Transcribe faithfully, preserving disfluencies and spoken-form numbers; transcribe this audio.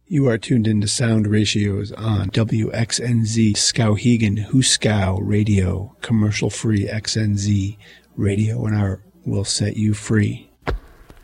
You are tuned into Sound Ratios on W X N Z Skowhegan Huskow Radio, commercial-free X N Z radio, and our will set you free.